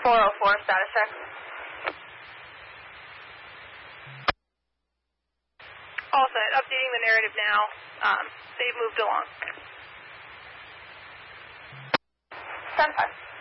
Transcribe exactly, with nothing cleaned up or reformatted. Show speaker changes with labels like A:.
A: four oh four, status check.
B: All set. Updating the narrative now. Um, they've moved along.
A: ten five.